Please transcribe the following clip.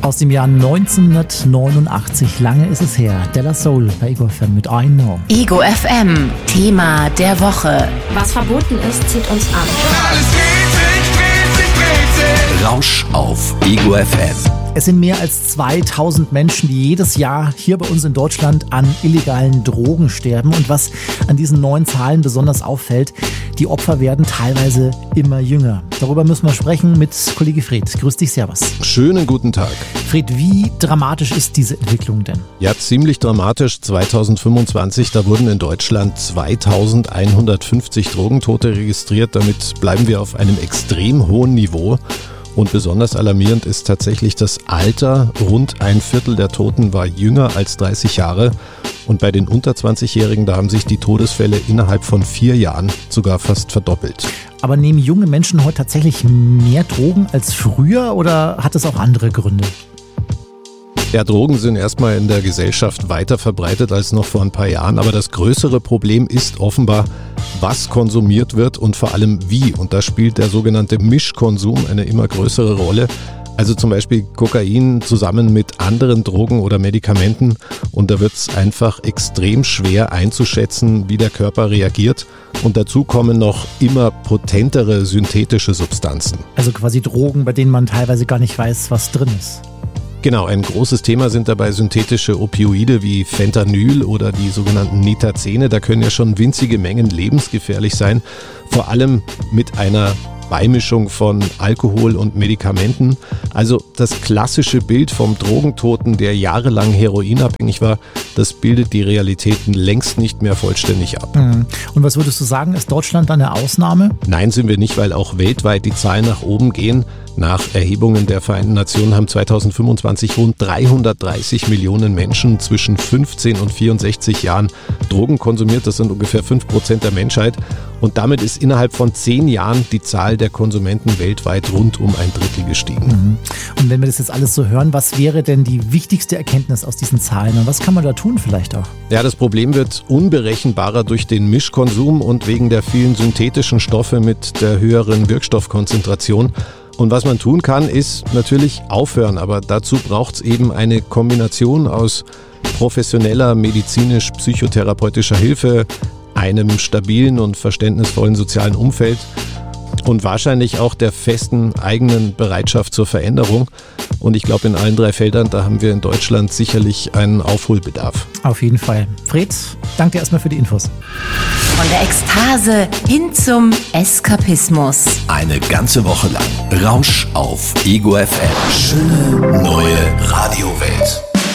Aus dem Jahr 1989, lange ist es her. De La Soul bei Ego FM mit I Know. Ego FM, Thema der Woche. Was verboten ist, zieht uns an. Rausch auf Ego FM. Es sind mehr als 2000 Menschen, die jedes Jahr hier bei uns in Deutschland an illegalen Drogen sterben. Und was an diesen neuen Zahlen besonders auffällt, die Opfer werden teilweise immer jünger. Darüber müssen wir sprechen mit Kollege Fred. Grüß dich, servus. Schönen guten Tag. Fred, wie dramatisch ist diese Entwicklung denn? Ja, ziemlich dramatisch. 2025, da wurden in Deutschland 2150 Drogentote registriert. Damit bleiben wir auf einem extrem hohen Niveau. Und besonders alarmierend ist tatsächlich das Alter. Rund ein Viertel der Toten war jünger als 30 Jahre. Und bei den unter 20-Jährigen, da haben sich die Todesfälle innerhalb von 4 Jahren sogar fast verdoppelt. Aber nehmen junge Menschen heute tatsächlich mehr Drogen als früher oder hat es auch andere Gründe? Ja, Drogen sind erstmal in der Gesellschaft weiter verbreitet als noch vor ein paar Jahren. Aber das größere Problem ist offenbar, was konsumiert wird und vor allem wie. Und da spielt der sogenannte Mischkonsum eine immer größere Rolle. Also zum Beispiel Kokain zusammen mit anderen Drogen oder Medikamenten. Und da wird es einfach extrem schwer einzuschätzen, wie der Körper reagiert. Und dazu kommen noch immer potentere synthetische Substanzen. Also quasi Drogen, bei denen man teilweise gar nicht weiß, was drin ist. Genau, ein großes Thema sind dabei synthetische Opioide wie Fentanyl oder die sogenannten Nitazene. Da können ja schon winzige Mengen lebensgefährlich sein, vor allem mit einer Beimischung von Alkohol und Medikamenten. Also das klassische Bild vom Drogentoten, der jahrelang heroinabhängig war, das bildet die Realitäten längst nicht mehr vollständig ab. Und was würdest du sagen, ist Deutschland eine Ausnahme? Nein, sind wir nicht, weil auch weltweit die Zahlen nach oben gehen. Nach Erhebungen der Vereinten Nationen haben 2025 rund 330 Millionen Menschen zwischen 15 und 64 Jahren Drogen konsumiert. Das sind ungefähr 5% der Menschheit. Und damit ist innerhalb von 10 Jahren die Zahl der Konsumenten weltweit rund um ein Drittel gestiegen. Und wenn wir das jetzt alles so hören, was wäre denn die wichtigste Erkenntnis aus diesen Zahlen? Und was kann man da tun vielleicht auch? Ja, das Problem wird unberechenbarer durch den Mischkonsum und wegen der vielen synthetischen Stoffe mit der höheren Wirkstoffkonzentration. Und was man tun kann, ist natürlich aufhören, aber dazu braucht es eben eine Kombination aus professioneller medizinisch-psychotherapeutischer Hilfe, einem stabilen und verständnisvollen sozialen Umfeld und wahrscheinlich auch der festen eigenen Bereitschaft zur Veränderung. Und ich glaube, in allen 3 Feldern, da haben wir in Deutschland sicherlich einen Aufholbedarf. Auf jeden Fall. Fred, danke dir erstmal für die Infos. Von der Ekstase hin zum Eskapismus. Eine ganze Woche lang Rausch auf Ego FM. Schöne